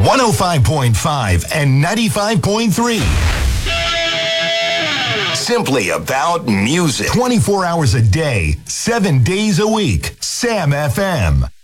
105.5 and 95.3. Simply about music. 24 hours a day, 7 days a week. Sam FM.